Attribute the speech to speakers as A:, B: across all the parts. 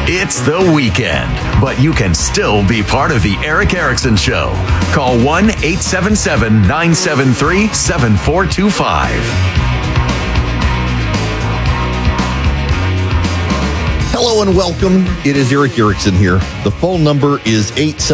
A: It's the weekend, but you can still be part of the Erick Erickson Show. Call 1-877-973-7425.
B: Hello and welcome. It is Erick Erickson here. The phone number is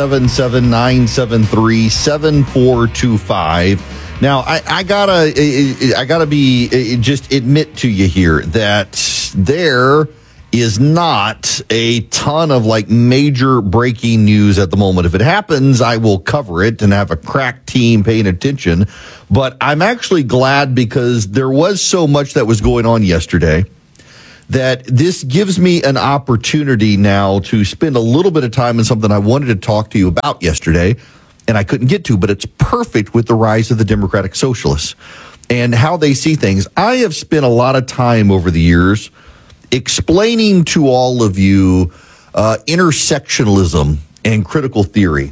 B: 877-973-7425. Now, I gotta just admit to you here that there is not a ton of major breaking news at the moment. If it happens, I will cover it and have a crack team paying attention. But I'm actually glad because there was so much that was going on yesterday that this gives me an opportunity now to spend a little bit of time on something I wanted to talk to you about yesterday and I couldn't get to, but it's perfect with the rise of the Democratic Socialists and how they see things. I have spent a lot of time over the years explaining to all of you intersectionalism and critical theory.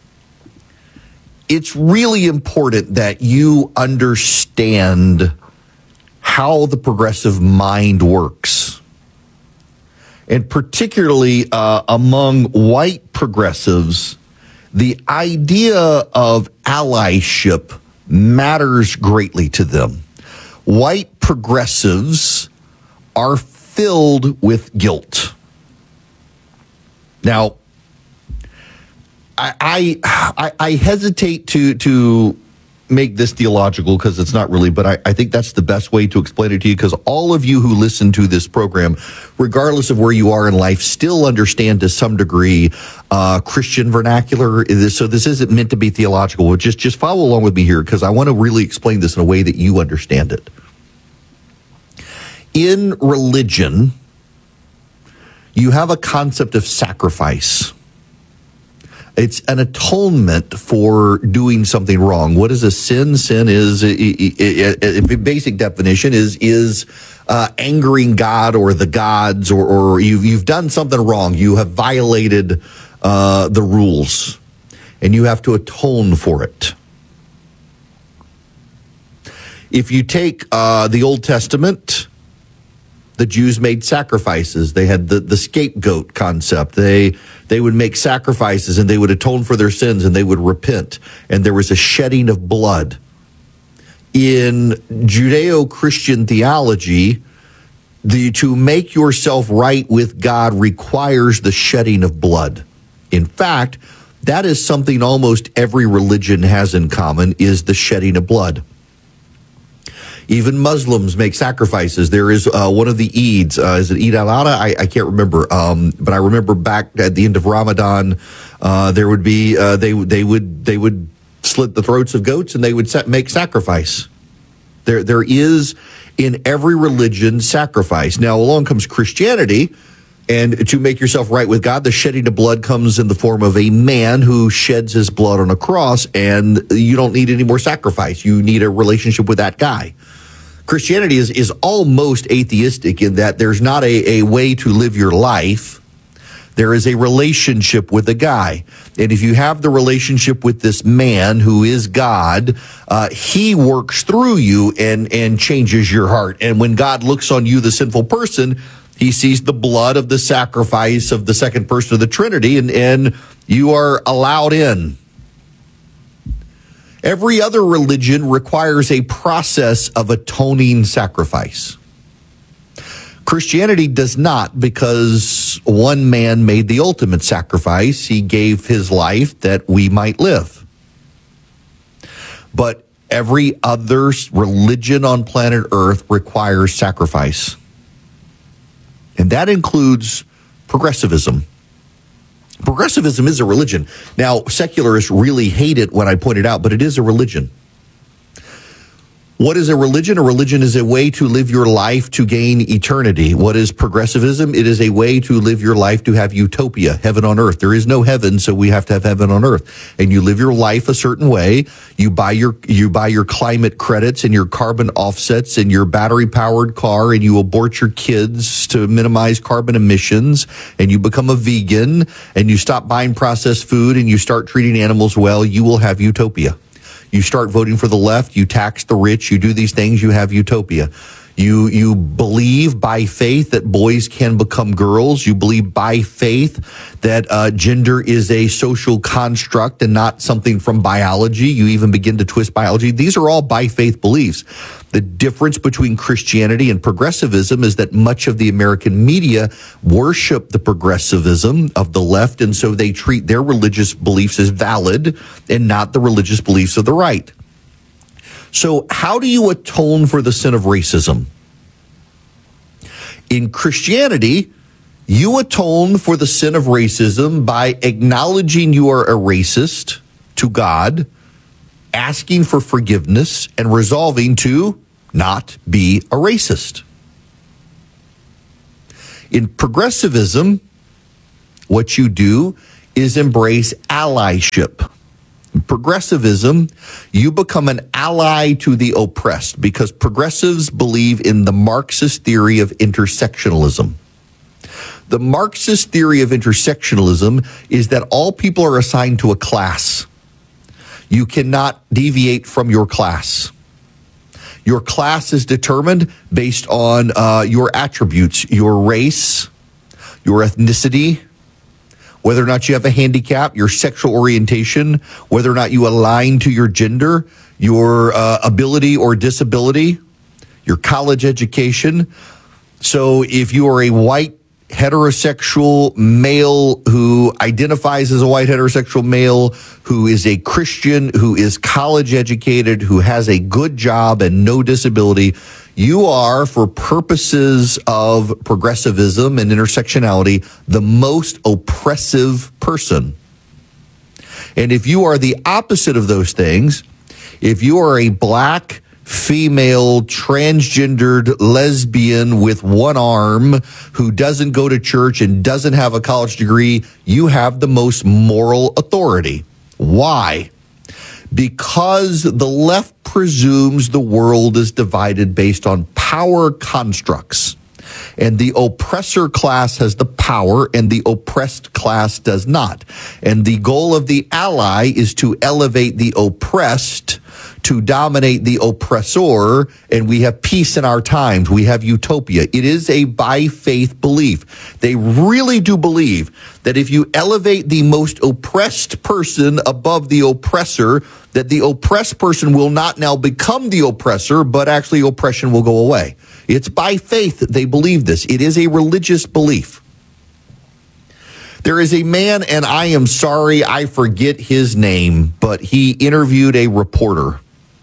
B: It's really important that you understand how the progressive mind works. And particularly among white progressives, the idea of allyship matters greatly to them. White progressives are filled with guilt. Now, I hesitate to make this theological because it's not really, but I think that's the best way to explain it to you because all of you who listen to this program, regardless of where you are in life, still understand to some degree Christian vernacular. So this isn't meant to be theological. Just follow along with me here because I want to really explain this in a way that you understand it. In religion, you have a concept of sacrifice. It's an atonement for doing something wrong. What is a sin? Sin is, basic definition is angering God or the gods, or you've done something wrong. You have violated the rules, and you have to atone for it. If you take the Old Testament, the Jews made sacrifices. They had the scapegoat concept. They would make sacrifices and they would atone for their sins and they would repent. And there was a shedding of blood. In Judeo-Christian theology, to make yourself right with God requires the shedding of blood. In fact, that is something almost every religion has in common, is the shedding of blood. Even Muslims make sacrifices. There is one of the Eids. Is it Eid al-Adha? I can't remember. But I remember back at the end of Ramadan, there would be they would slit the throats of goats and they would make sacrifice. There is in every religion sacrifice. Now along comes Christianity, and to make yourself right with God, the shedding of blood comes in the form of a man who sheds his blood on a cross, and you don't need any more sacrifice. You need a relationship with that guy. Christianity is almost atheistic in that there's not a way to live your life. There is a relationship with a guy. And if you have the relationship with this man who is God, he works through you and changes your heart. And when God looks on you, the sinful person, he sees the blood of the sacrifice of the second person of the Trinity, and you are allowed in. Every other religion requires a process of atoning sacrifice. Christianity does not, because one man made the ultimate sacrifice. He gave his life that we might live. But every other religion on planet Earth requires sacrifice. And that includes progressivism. Progressivism is a religion. Now, secularists really hate it when I point it out, but it is a religion. What is a religion? A religion is a way to live your life to gain eternity. What is progressivism? It is a way to live your life to have utopia, heaven on earth. There is no heaven, so we have to have heaven on earth. And you live your life a certain way. You buy your climate credits and your carbon offsets and your battery-powered car, and you abort your kids to minimize carbon emissions, and you become a vegan, and you stop buying processed food, and you start treating animals well. You will have utopia. You start voting for the left, you tax the rich, you do these things, you have utopia. You believe by faith that boys can become girls. You believe by faith that gender is a social construct and not something from biology. You even begin to twist biology. These are all by faith beliefs. The difference between Christianity and progressivism is that much of the American media worship the progressivism of the left, and so they treat their religious beliefs as valid and not the religious beliefs of the right. So how do you atone for the sin of racism? In Christianity, you atone for the sin of racism by acknowledging you are a racist to God, asking for forgiveness, and resolving to not be a racist. In progressivism, what you do is embrace allyship. In progressivism, you become an ally to the oppressed because progressives believe in the Marxist theory of intersectionalism. The Marxist theory of intersectionalism is that all people are assigned to a class. You cannot deviate from your class. Your class is determined based on your attributes, your race, your ethnicity, whether or not you have a handicap, your sexual orientation, whether or not you align to your gender, your ability or disability, your college education. So if you are a white heterosexual male who identifies as a white heterosexual male, who is a Christian, who is college educated, who has a good job and no disability, you are, for purposes of progressivism and intersectionality, the most oppressive person. And if you are the opposite of those things, if you are a black, female, transgendered lesbian with one arm who doesn't go to church and doesn't have a college degree, you have the most moral authority. Why? Because the left presumes the world is divided based on power constructs. And the oppressor class has the power and the oppressed class does not. And the goal of the ally is to elevate the oppressed to dominate the oppressor, and we have peace in our times. We have utopia. It is a by faith belief. They really do believe that if you elevate the most oppressed person above the oppressor, that the oppressed person will not now become the oppressor, but actually oppression will go away. It's by faith that they believe this. It is a religious belief. There is a man, and I am sorry, I forget his name, but he interviewed a reporter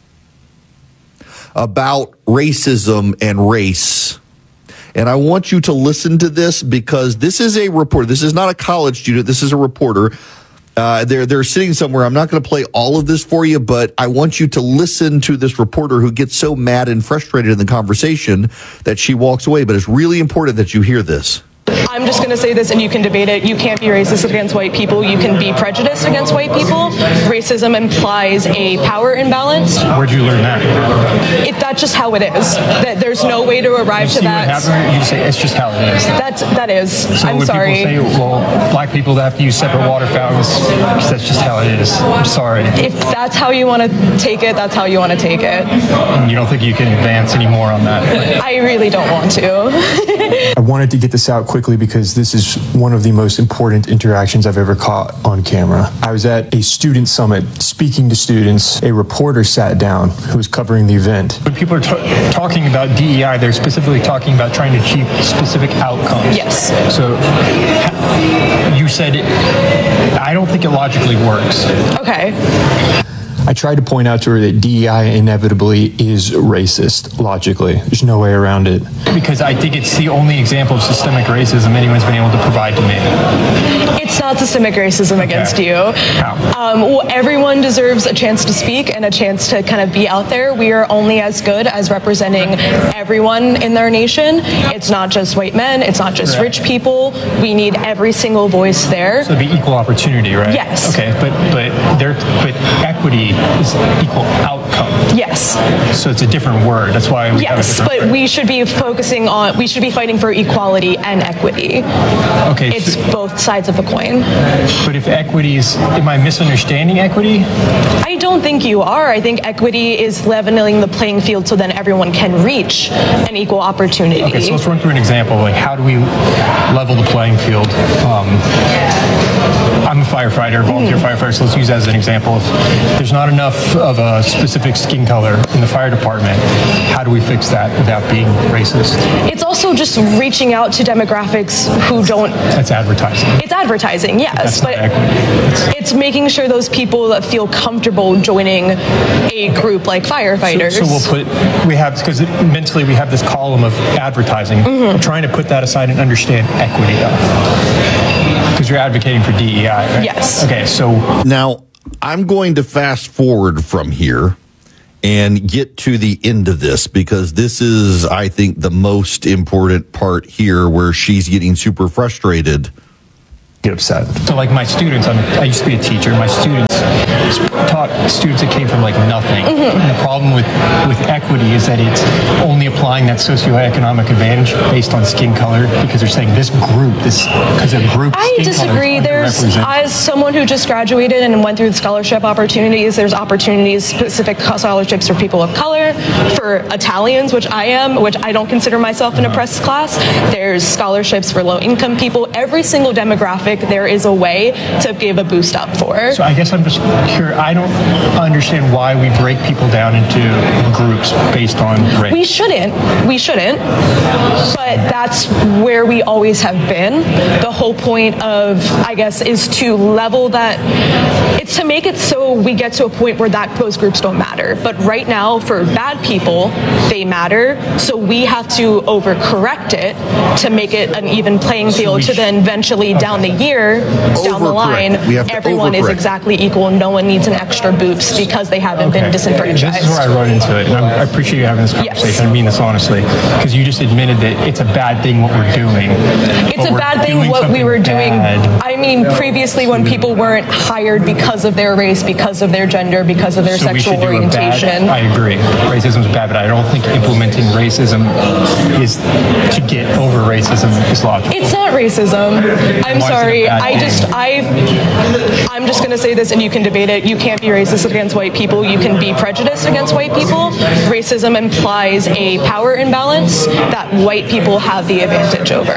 B: about racism and race. And I want you to listen to this because this is a reporter. This is not a college student. This is a reporter. They're sitting somewhere. I'm not going to play all of this for you, but I want you to listen to this reporter who gets so mad and frustrated in the conversation that she walks away. But it's really important that you hear this.
C: I'm just going to say this, and you can debate it. You can't be racist against white people. You can be prejudiced against white people. Racism implies a power imbalance.
D: Where'd you learn that?
C: That's just how it is. That there's no way to arrive to that.
D: You say it's just how it is.
C: That is.
D: So
C: I'm
D: when
C: sorry.
D: People say, well, black people have to use separate water fountains, that's just how it is. I'm sorry.
C: If that's how you want to take it, that's how you want to take it.
D: You don't think you can advance any more on that?
C: I really don't want to.
E: I wanted to get this out quickly because this is one of the most important interactions I've ever caught on camera. I was at a student summit speaking to students. A reporter sat down who was covering the event.
D: When people are talking about DEI, they're specifically talking about trying to achieve specific outcomes.
C: Yes.
D: So you said, I don't think it logically works.
C: Okay.
E: I tried to point out to her that DEI inevitably is racist, logically. There's no way around it.
D: Because I think it's the only example of systemic racism anyone's been able to provide to me.
C: It's not systemic racism against you.
D: How?
C: Everyone deserves a chance to speak and a chance to kind of be out there. We are only as good as representing everyone in their nation. It's not just white men. It's not just rich people. We need every single voice there.
D: So it'd be equal opportunity, right?
C: Yes.
D: Okay, but equity is equal outcome.
C: Yes.
D: So it's a different word. That's why we have a
C: Yes,
D: different
C: but we should be fighting for equality and equity.
D: Okay.
C: It's both sides of the coin.
D: But if equity is, am I misunderstanding equity?
C: I don't think you are. I think equity is leveling the playing field so then everyone can reach an equal opportunity.
D: Okay, so let's run through an example. Like, how do we level the playing field? I'm a firefighter, volunteer firefighter, so let's use that as an example. If there's not enough of a specific skin color in the fire department, how do we fix that without being racist?
C: It's also just reaching out to demographics who don't...
D: That's advertising.
C: It's advertising, yes,
D: That's not equity.
C: it's making sure those people that feel comfortable joining a group like firefighters.
D: So because mentally we have this column of advertising. We're trying to put that aside and understand equity, though. Because you're advocating for DEI, right?
C: Yes.
D: Okay, so...
B: Now, I'm going to fast forward from here and get to the end of this, because this is, I think, the most important part here, where she's getting super frustrated.
E: Get upset.
D: So like my students, I used to be a teacher. My students taught students that came from like nothing. And the problem with equity is that it's only applying that socioeconomic advantage based on skin color, because they're saying this group, because a group.
C: I disagree. As someone who just graduated and went through the scholarship opportunities, there's opportunities, specific scholarships for people of color, for Italians, which I am, which I don't consider myself an oppressed class. There's scholarships for low-income people. Every single demographic, there is a way to give a boost up for.
D: So I guess I'm just curious. I don't understand why we break people down into groups based on race.
C: We shouldn't. But that's where we always have been. The whole point of, I guess, is to level that. It's to make it so we get to a point where those groups don't matter. But right now, for bad people, they matter. So we have to overcorrect it to make it an even playing field, to then eventually down the line, everyone is exactly equal. No one needs an extra boost because they haven't been disenfranchised.
D: This is where I run into it, and I appreciate you having this conversation.
C: Yes.
D: I mean this honestly, because you just admitted that it's a bad thing what we're doing.
C: It's a bad thing what we were doing. I mean, previously when people weren't hired because of their race, because of their gender, because of their sexual orientation.
D: I agree. Racism is bad, but I don't think implementing racism is to get over racism is logical.
C: It's not racism. I'm sorry. I'm just going to say this, and you can debate it. You can't be racist against white people. You can be prejudiced against white people. Racism implies a power imbalance that white people have the advantage over.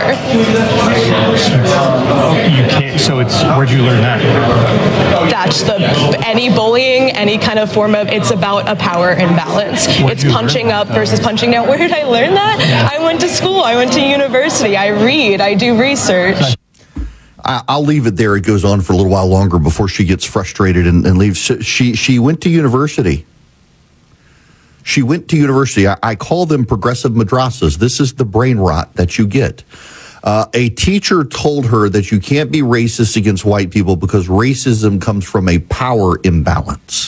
D: You can't. So where'd you learn that?
C: That's any bullying, any kind of form of, it's about a power imbalance. It's punching up versus punching down. Where did I learn that? Yeah. I went to school. I went to university. I read. I do research.
B: I'll leave it there. It goes on for a little while longer before she gets frustrated and leaves. She went to university. She went to university. I call them progressive madrasas. This is the brain rot that you get. A teacher told her that you can't be racist against white people because racism comes from a power imbalance.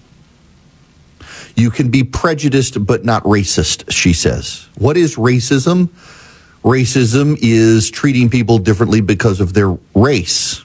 B: You can be prejudiced but not racist, she says. What is racism? Racism is treating people differently because of their race.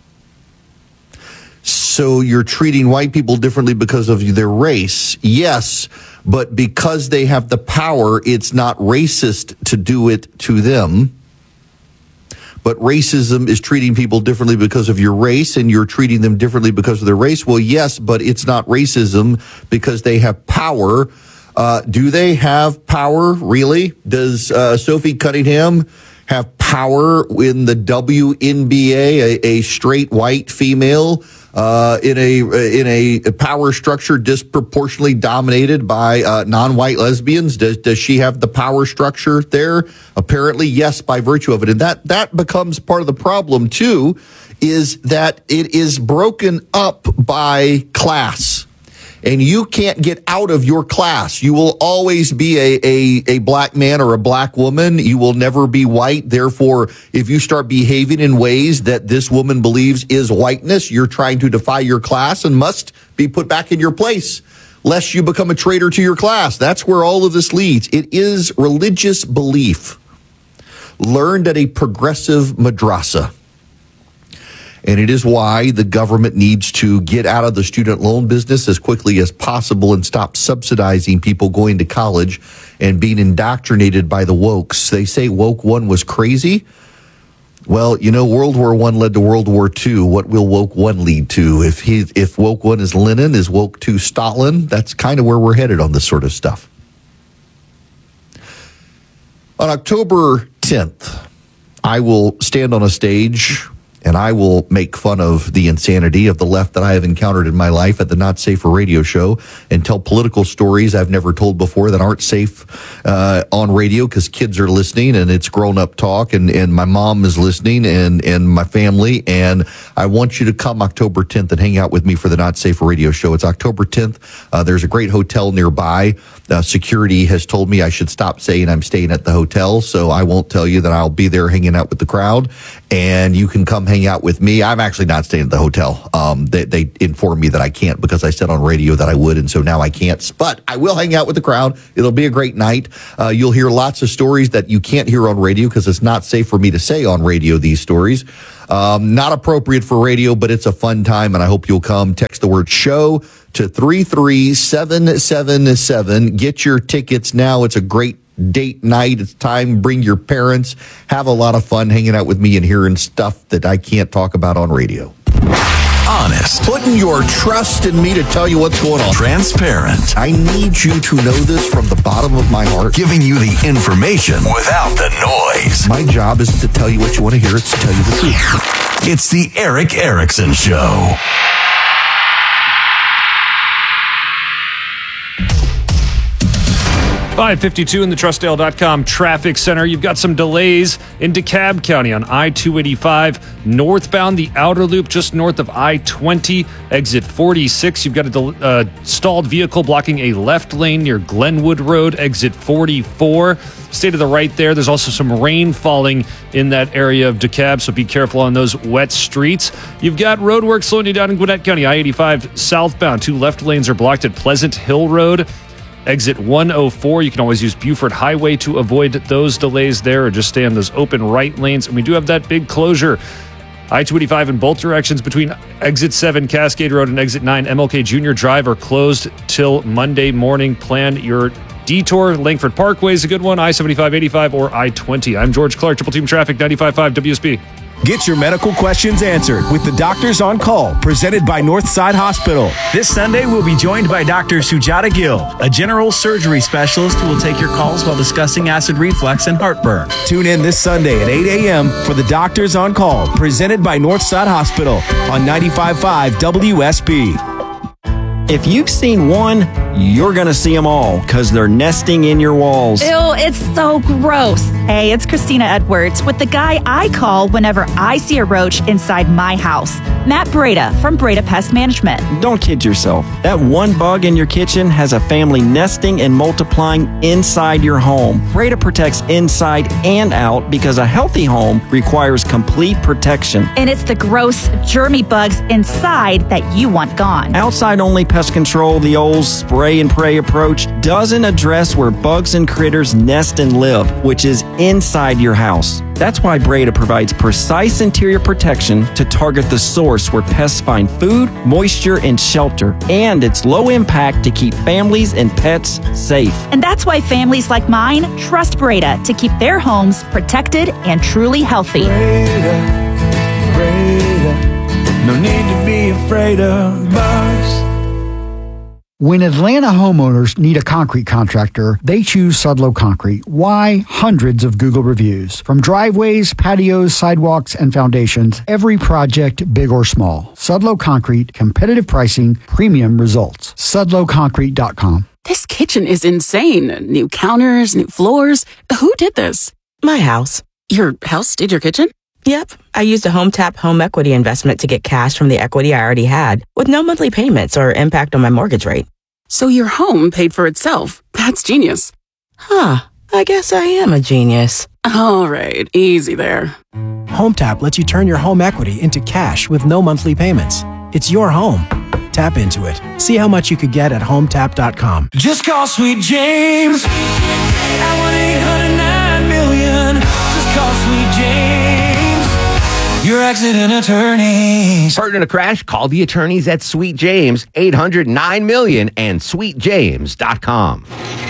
B: So you're treating white people differently because of their race, yes, but because they have the power, it's not racist to do it to them. But racism is treating people differently because of your race, and you're treating them differently because of their race. Well, yes, but it's not racism because they have power. Do they have power, really? Does Sophie Cunningham have power in the WNBA, a straight white female in a power structure disproportionately dominated by non-white lesbians? Does she have the power structure there? Apparently, yes, by virtue of it. And that becomes part of the problem, too, is that it is broken up by class. And you can't get out of your class. You will always be a black man or a black woman. You will never be white. Therefore, if you start behaving in ways that this woman believes is whiteness, you're trying to defy your class and must be put back in your place, lest you become a traitor to your class. That's where all of this leads. It is religious belief learned at a progressive madrasa. And it is why the government needs to get out of the student loan business as quickly as possible and stop subsidizing people going to college and being indoctrinated by the wokes. They say woke one was crazy. Well, World War I led to World War II. What will woke one lead to? If woke one is Lenin, is woke two Stalin? That's kind of where we're headed on this sort of stuff. On October 10th, I will stand on a stage and I will make fun of the insanity of the left that I have encountered in my life at the Not Safe for Radio show and tell political stories I've never told before that aren't safe on radio because kids are listening and it's grown-up talk and my mom is listening and my family. And I want you to come October 10th and hang out with me for the Not Safe for Radio show. It's October 10th. There's a great hotel nearby. Security has told me I should stop saying I'm staying at the hotel, so I won't tell you that I'll be there hanging out with the crowd. And you can come hang out with me. I'm actually not staying at the hotel. They informed me that I can't because I said on radio that I would, and so now I can't. But I will hang out with the crowd. It'll be a great night. You'll hear lots of stories that you can't hear on radio because it's not safe for me to say on radio these stories. Not appropriate for radio, but it's a fun time, and I hope you'll come. Text the word show to 33777. Get your tickets now. It's a great date night. It's time. Bring your parents. Have a lot of fun hanging out with me and hearing stuff that I can't talk about on radio.
A: Honest.
B: Putting your trust in me to tell you what's going on.
A: Transparent.
B: I need you to know this from the bottom of my heart.
A: Giving you the information without the noise.
B: My job isn't to tell you what you want to hear. It's to tell you the truth.
A: It's the Erick Erickson Show.
F: 552 in the TrustDale.com traffic center. You've got some delays in DeKalb County on I-285 northbound, the outer loop just north of I-20, exit 46. You've got a stalled vehicle blocking a left lane near Glenwood Road, exit 44. Stay to the right there. There's also some rain falling in that area of DeKalb, so be careful on those wet streets. You've got road work slowing you down in Gwinnett County, I-85 southbound. 2 left lanes are blocked at Pleasant Hill Road, exit 104. You can always use Buford Highway to avoid those delays there, or just stay on those open right lanes. And we do have that big closure. I-285 in both directions between exit 7 Cascade Road and exit 9 MLK Junior Drive are closed till Monday morning. Plan your detour. Langford Parkway is a good one. I-75, 85, or I-20. I'm George Clark, Triple Team Traffic, 95.5 WSB.
G: Get your medical questions answered with the Doctors on Call, presented by Northside Hospital. This Sunday, we'll be joined by Dr. Sujata Gill, a general surgery specialist who will take your calls while discussing acid reflux and heartburn. Tune in this Sunday at 8 a.m. for the Doctors on Call, presented by Northside Hospital on 95.5 WSB.
H: If you've seen one, you're going to see them all because they're nesting in your walls.
I: Ew, it's so gross. Hey, it's Christina Edwards with the guy I call whenever I see a roach inside my house. Matt Breda from Breda Pest Management.
H: Don't kid yourself. That one bug in your kitchen has a family nesting and multiplying inside your home. Breda protects inside and out because a healthy home requires complete protection.
I: And it's the gross, germy bugs inside that you want gone.
H: Outside-only pest control, the old spray and pray approach, doesn't address where bugs and critters nest and live, which is inside your house. That's why Breda provides precise interior protection to target the source where pests find food, moisture, and shelter. And it's low impact to keep families and pets safe.
I: And that's why families like mine trust Breda to keep their homes protected and truly healthy.
J: Breda, no need to be afraid of bugs.
K: When Atlanta homeowners need a concrete contractor, they choose Sudlow Concrete. Why? Hundreds of Google reviews. From driveways, patios, sidewalks, and foundations, every project, big or small. Sudlow Concrete, competitive pricing, premium results. SudlowConcrete.com.
L: This kitchen is insane. New counters, new floors. Who did this?
M: My house.
L: Your house did your kitchen?
M: Yep. I used a HomeTap home equity investment to get cash from the equity I already had, with no monthly payments or impact on my mortgage rate.
L: So your home paid for itself. That's genius.
M: Huh. I guess I am a genius.
L: All right. Easy there.
N: HomeTap lets you turn your home equity into cash with no monthly payments. It's your home. Tap into it. See how much you could get at HomeTap.com.
J: Just call Sweet James at 1-800-9-million. Just call Sweet James. your accident attorneys.
O: Hurt in a crash? Call the attorneys at Sweet James, 800-9-MILLION, and sweetjames.com.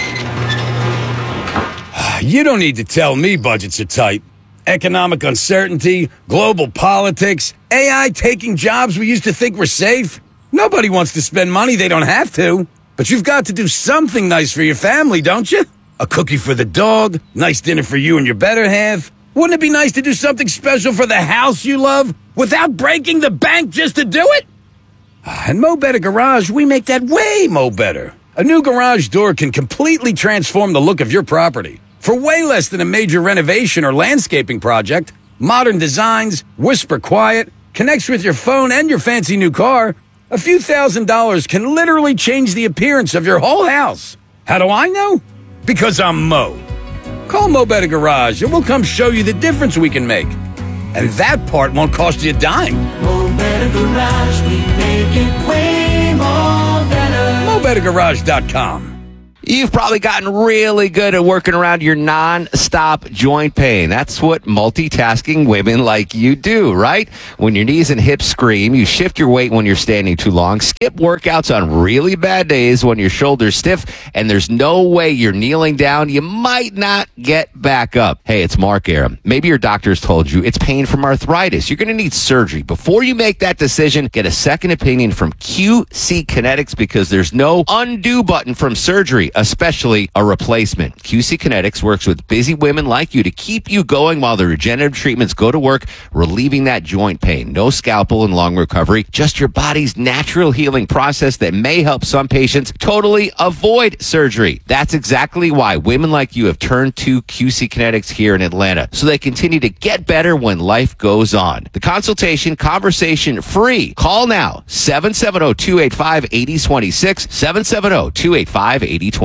P: You don't need to tell me budgets are tight. Economic uncertainty, global politics, AI taking jobs we used to think were safe. Nobody wants to spend money they don't have to. But you've got to do something nice for your family, don't you? A cookie for the dog, nice dinner for you and your better half. Wouldn't it be nice to do something special for the house you love without breaking the bank just to do it? At Mo Better Garage, we make that way mo better. A new garage door can completely transform the look of your property. For way less than a major renovation or landscaping project, modern designs, whisper quiet, connects with your phone and your fancy new car, a few $1,000s can literally change the appearance of your whole house. How do I know? Because I'm Mo. Call Mo Better Garage and we'll come show you the difference we can make. And that part won't cost you a dime.
J: Mo Better Garage, we make it way more better.
P: MoBetterGarage.com.
O: You've probably gotten really good at working around your non-stop joint pain. That's what multitasking women like you do, right? When your knees and hips scream, you shift your weight when you're standing too long, skip workouts on really bad days when your shoulder's stiff, and there's no way you're kneeling down. You might not get back up. Hey, it's Mark Arum. Maybe your doctor's told you it's pain from arthritis. You're going to need surgery. Before you make that decision, get a second opinion from QC Kinetics because there's no undo button from surgery, especially a replacement. QC Kinetics works with busy women like you to keep you going while the regenerative treatments go to work, relieving that joint pain. No scalpel and long recovery, just your body's natural healing process that may help some patients totally avoid surgery. That's exactly why women like you have turned to QC Kinetics here in Atlanta, so they continue to get better when life goes on. The consultation, conversation free. Call now, 770-285-8026, 770-285-8026.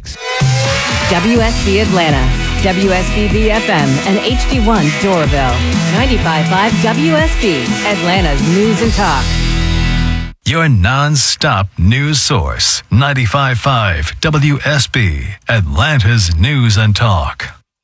Q: WSB Atlanta, WSB FM, and HD1 Doraville. 95.5 WSB, Atlanta's News and Talk.
R: Your non-stop news source. 95.5 WSB, Atlanta's News and Talk.